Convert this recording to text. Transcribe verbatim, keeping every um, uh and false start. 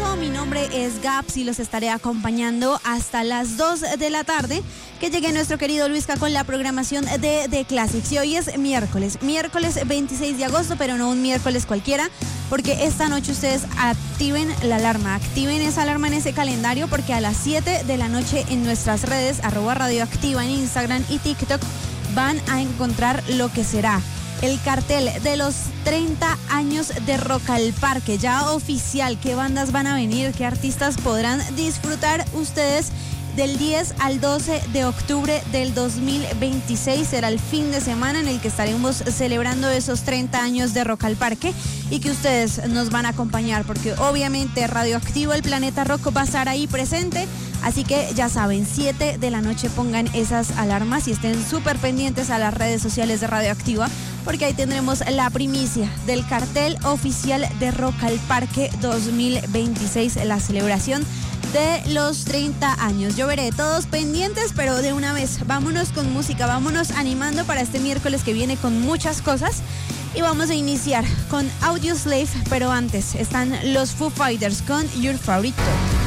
paso, mi nombre es Gaps y los estaré acompañando hasta las dos de la tarde, que llegue nuestro querido Luisca con la programación de The Classics. Y hoy es miércoles, miércoles veintiséis de agosto, pero no un miércoles cualquiera, porque esta noche ustedes activen la alarma, activen esa alarma en ese calendario, porque a las siete de la noche en nuestras redes, arroba radioactiva en Instagram y TikTok, van a encontrar lo que será el cartel de los treinta años de Rock al Parque, ya oficial. ¿Qué bandas van a venir? ¿Qué artistas podrán disfrutar ustedes del diez al doce de octubre del dos mil veintiséis? Será el fin de semana en el que estaremos celebrando esos treinta años de Rock al Parque y que ustedes nos van a acompañar, porque obviamente Radioactivo, el Planeta Rock, va a estar ahí presente. Así que ya saben, siete de la noche pongan esas alarmas y estén súper pendientes a las redes sociales de Radioactiva, porque ahí tendremos la primicia del cartel oficial de Rock al Parque dos mil veintiséis, la celebración de los treinta años. Yo veré, todos pendientes, pero de una vez, vámonos con música, vámonos animando para este miércoles que viene con muchas cosas. Y vamos a iniciar con Audioslave, pero antes están los Foo Fighters con Your Favorite.